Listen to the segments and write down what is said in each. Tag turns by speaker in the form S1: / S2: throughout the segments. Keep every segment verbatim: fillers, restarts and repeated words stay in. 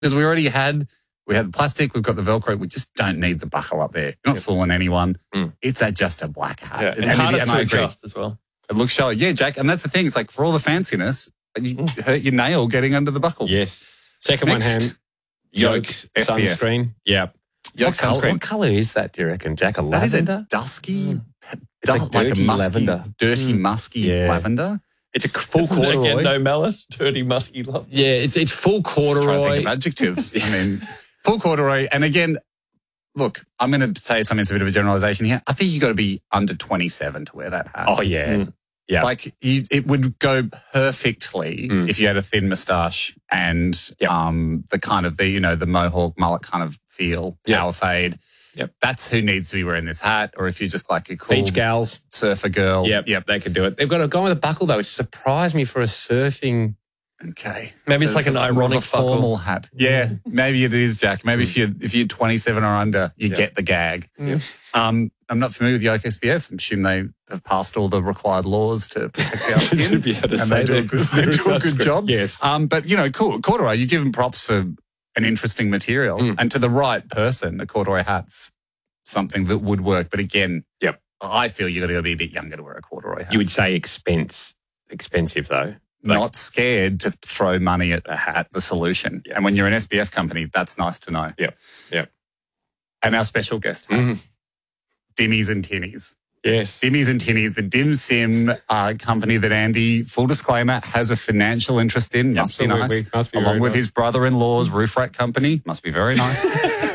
S1: Because we already had, we had the plastic, we've got the Velcro. We just don't need the buckle up there. You're not yep. fooling anyone. Mm. It's a, just a black hat.
S2: Yeah. And, and hardest to adjust as well.
S1: It looks shallow. Yeah, Jack. And that's the thing. It's like for all the fanciness, you mm. hurt your nail getting under the buckle.
S3: Yes. Second Next, one hand, Yoke, sunscreen. Yeah.
S1: Yoke
S3: what,
S1: sunscreen.
S3: Color, what colour is that, do you reckon, Jack? A
S1: that
S3: lavender?
S1: That is a dusky,
S3: mm.
S1: du-
S3: like,
S1: like
S3: dirty
S1: a musky,
S3: lavender.
S1: dirty, mm. musky
S3: yeah.
S1: lavender.
S3: It's a full corduroy.
S2: Again, no malice, dirty, musky lavender.
S3: Yeah, it's it's full corduroy.
S1: Just trying to think of adjectives. I mean, full corduroy. And again, look, I'm going to say something that's a bit of a generalisation here. I think you got to be under twenty-seven to wear that hat.
S3: Oh, yeah. Mm. Yeah.
S1: Like, you, it would go perfectly mm. if you had a thin moustache and yep. um, the kind of, the you know, the mohawk mullet kind of feel, yep. power fade.
S3: Yep.
S1: That's who needs to be wearing this hat. Or if you're just like a cool
S3: beach gals,
S1: surfer girl.
S3: Yep, yep, they could do it. They've got a guy with a buckle, though, which surprised me for a surfing.
S1: Okay.
S2: Maybe
S1: so
S2: it's like an
S1: a,
S2: ironic
S1: a formal hat. Yeah, maybe it is, Jack. Maybe if you're, if you're twenty-seven or under, you yep. get the gag.
S2: Yep.
S1: Um, I'm not familiar with Yoke S P F. I assume they have passed all the required laws to protect our skin.
S3: be able to
S1: and
S3: say
S1: they do a good, they do a good job.
S3: Yes.
S1: Um, but, you know, cool. Corduroy, you give them props for an interesting material. Mm. And to the right person, a corduroy hat's something that would work. But again,
S3: yep.
S1: I feel you've got to be a bit younger to wear a corduroy hat.
S3: You would say expense, expensive though.
S1: Like, not scared to throw money at a hat, the solution.
S3: Yep.
S1: And when you're an S B F company, that's nice to know.
S3: Yep, yep.
S1: And our special guest,
S3: mm.
S1: Dimmies and Tinnies.
S3: Yes.
S1: Dimmies and Tinnies, the Dim Sim uh, company that Andy, full disclaimer, has a financial interest in. Must
S3: Absolutely.
S1: be nice.
S3: Must be
S1: Along with
S3: nice.
S1: his brother-in-law's roof rack company. Must be very nice.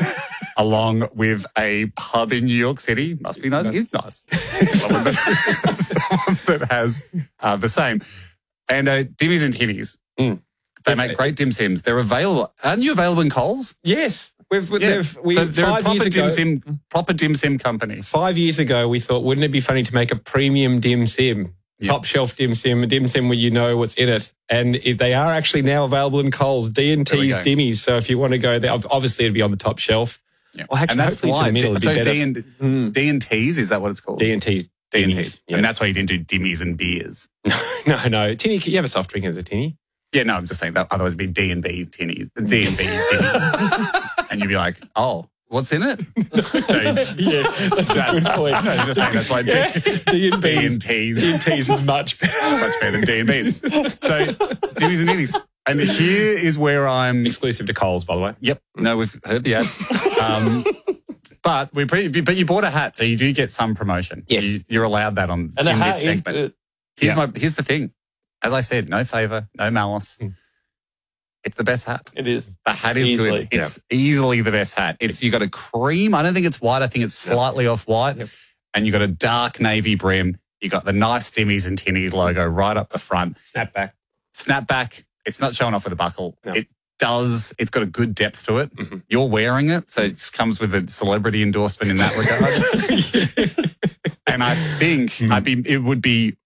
S1: Along with a pub in New York City. Must be nice. He's nice. someone, that, someone that has uh, the same. And uh, Dimmies and Tinnies.
S3: Mm.
S1: They make great dim sims. They're available. Aren't you available in Coles?
S3: Yes. We've,
S1: yeah.
S3: they've, we,
S1: so they're
S3: five
S1: a proper
S3: years
S1: dim,
S3: ago,
S1: sim, proper dim sim company.
S3: Five years ago, we thought, wouldn't it be funny to make a premium dim sim? Yep. Top shelf dim sim, a dim sim where you know what's in it. And it, they are actually now available in Coles, D and T's Dimmies. So if you want to go there, obviously it'd be on the top shelf.
S1: Yep.
S3: Well, actually,
S1: and that's
S3: hopefully
S1: why.
S3: to the middle it'd
S1: so
S3: be better.
S1: D and, mm. D and T's, is that what it's called?
S3: D and T's.
S1: D and T's. Yep. And that's why you didn't do dimmies and beers.
S3: No, no, no. Tinny, you have a soft drink as a tinny?
S1: Yeah, no, I'm just saying that otherwise it'd be D and B tinnies, D and B tinnies. And you'd be like, oh, what's in it?
S3: yeah, that's, that's a good point.
S1: No, I'm just saying that's why
S3: yeah. D and
S1: T's.
S3: D and T's is much better.
S1: Much better than D and B's. So, dimmies and tinnies. And here is where I'm...
S3: Exclusive to Coles, by the way.
S1: Yep. No, we've heard the ad. Um, but we pre- but you bought a hat, so you do get some promotion.
S3: Yes.
S1: You, you're allowed that on
S2: and
S1: in
S2: the hat
S1: this segment.
S2: Is, uh,
S1: here's,
S3: yeah.
S1: my, here's the thing. As I said, no favour, no malice. Mm. It's the best hat.
S2: It is.
S1: The hat is
S2: easily.
S1: good. It's yeah. easily the best hat. It's you got a cream. I don't think it's white. I think it's slightly yep. off white. Yep. And you got a dark navy brim. You got the nice Dimmies and Tinnies logo right up the front.
S3: Snapback.
S1: Snapback. It's not showing off with a buckle.
S3: No.
S1: It does. It's got a good depth to it.
S3: Mm-hmm.
S1: You're wearing it, so it just comes with a celebrity endorsement in that regard. yeah. And I think mm. I'd be. It would be.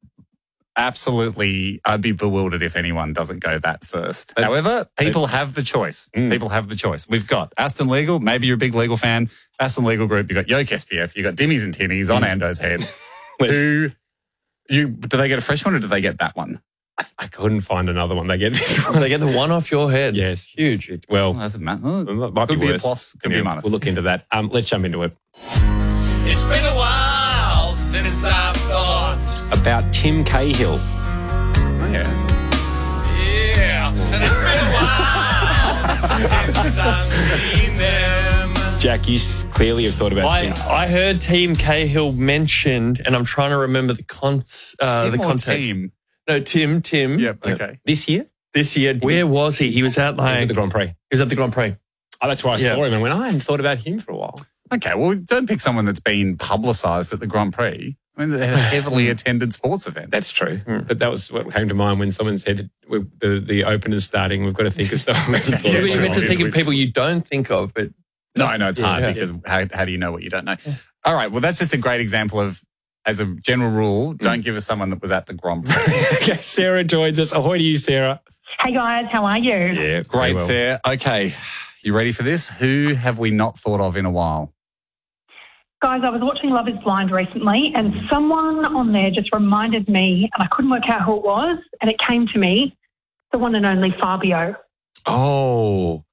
S1: Absolutely, I'd be bewildered if anyone doesn't go that first. But, However, people have the choice. Mm. People have the choice. We've got Aston Legal. Maybe you're a big legal fan. Aston Legal Group. You've got Yoke S P F. You've got Dimmies and Tinnies mm. on Ando's head. Who, you, do they get a fresh one or do they get that one?
S3: I, I couldn't find another one. They get this one.
S2: They get the one off your head.
S3: Yeah, it's huge. It, well,
S1: oh, that's a ma- oh,
S3: it might
S1: could
S3: be,
S1: be
S3: worse.
S1: a plus. Could
S3: anyway,
S1: be a minus.
S3: We'll look into that. Um, let's jump into it.
S4: It's been a while since I've thought
S3: about Tim Cahill.
S1: Yeah.
S4: Yeah, and it's been a while since I've seen them.
S3: Jack, you clearly have thought about
S2: I,
S3: Tim.
S2: I heard Team Cahill mentioned, and I'm trying to remember the con- uh,
S1: Tim
S2: the
S1: or
S2: context.
S1: Team?
S2: No, Tim, Tim.
S1: Yep, okay.
S3: This year?
S2: This year. Where was he? He was at
S3: He was
S2: like
S3: at the Grand Prix.
S2: He was at the Grand Prix.
S3: Oh, that's why I
S2: Yeah.
S3: saw him and went, I hadn't thought about him for a while.
S1: Okay, well, don't pick someone that's been publicised at the Grand Prix. I mean, they're a heavily attended sports event.
S3: That's true. Mm. But that was what came to mind when someone said we, the, the opener's starting. We've got to think of stuff. we haven't thought
S2: Yeah,
S3: about.
S2: but you meant to think of people you don't think of, but
S1: No, I know it's
S2: Yeah,
S1: hard
S2: yeah.
S1: because how, how do you know what you don't know? Yeah. All right, well, that's just a great example of, as a general rule, don't give us someone that was at the Grand Prix.
S3: Okay, Sarah joins us. Ahoy to you, Sarah.
S5: Hey guys, how are you?
S3: Yeah,
S1: Great,
S3: well.
S1: Sarah. Okay, you ready for this? Who have we not thought of in a while?
S5: Guys, I was watching Love is Blind recently and someone on there just reminded me, and I couldn't work out who it was, and it came to me, the one and only Fabio.
S3: Oh,